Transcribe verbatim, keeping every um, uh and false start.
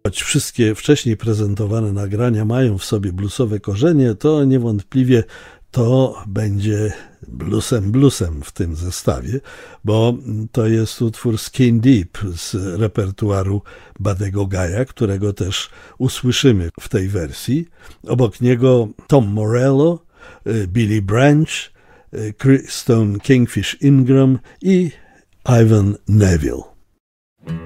choć wszystkie wcześniej prezentowane nagrania mają w sobie bluesowe korzenie, to niewątpliwie to będzie bluesem bluesem w tym zestawie, bo to jest utwór Skin Deep z repertuaru Buddy'ego Guy'a, którego też usłyszymy w tej wersji. Obok niego Tom Morello, Billy Branch, Keystone Kingfish Ingram i Ivan Neville.